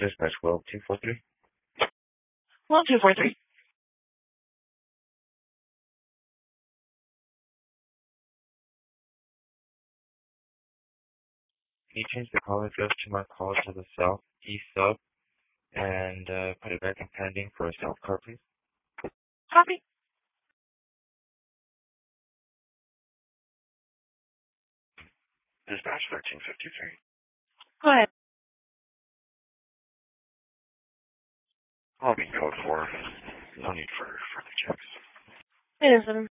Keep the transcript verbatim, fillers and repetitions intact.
Dispatch Will two four three. Will two four three. Can you change the call address to my call to the southeast sub and uh, put it back in pending for a south car, please? Copy. Dispatch thirteen fifty-three. Go ahead. I'll be code four. No need for further checks. It is.